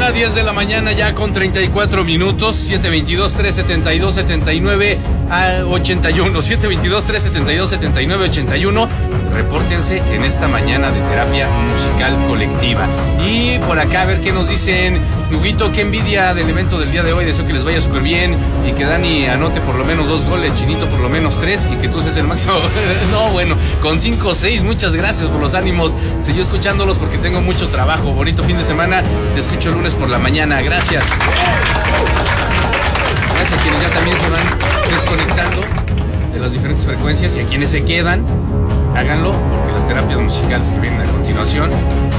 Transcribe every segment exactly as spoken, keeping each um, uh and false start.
mañana, diez de la mañana ya con treinta y cuatro minutos, siete veintidós, tres setenta y dos, setenta y nueve ochenta y uno, siete veintidós, tres setenta y dos, setenta y nueve ochenta y uno. Repórtense en esta mañana de terapia musical colectiva. Y por acá a ver qué nos dicen. Huguito, qué envidia del evento del día de hoy, deseo que les vaya súper bien y que Dani anote por lo menos dos goles, Chinito por lo menos tres y que tú seas el máximo. No, bueno, con cinco o seis, muchas gracias por los ánimos. Seguí escuchándolos porque tengo mucho trabajo. Bonito fin de semana, te escucho el lunes por la mañana, gracias. Gracias a quienes ya también se van desconectando de las diferentes frecuencias y a quienes se quedan, háganlo porque las terapias musicales que vienen a continuación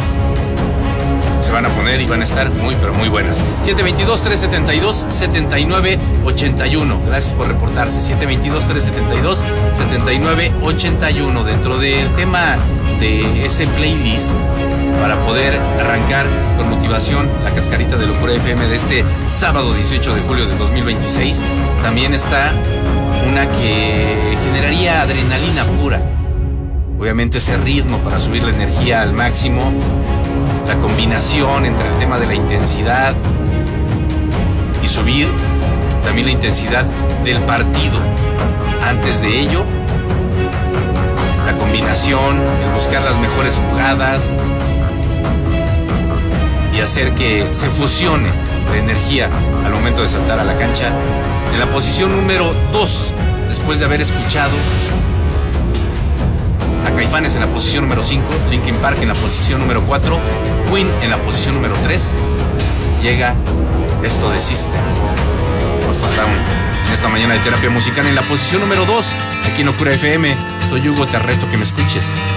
se van a poner y van a estar muy pero muy buenas. siete veintidós, tres setenta y dos, setenta y nueve ochenta y uno. Gracias por reportarse. siete veintidós, tres setenta y dos, setenta y nueve ochenta y uno. Dentro del tema de ese playlist para poder arrancar con motivación la cascarita de Locura F M de este sábado dieciocho de julio de dos mil veintiséis, también está una que generaría adrenalina pura. Obviamente ese ritmo para subir la energía al máximo, la combinación entre el tema de la intensidad y subir también la intensidad del partido. Antes de ello, la combinación, el buscar las mejores jugadas y hacer que se fusione la energía al momento de saltar a la cancha. En la posición número dos, después de haber escuchado a Caifanes en la posición número cinco, Linkin Park en la posición número cuatro, Queen en la posición número tres, llega esto de System of a Down en esta mañana de terapia musical en la posición número dos, aquí en Locura F M. Soy Hugo, te reto que me escuches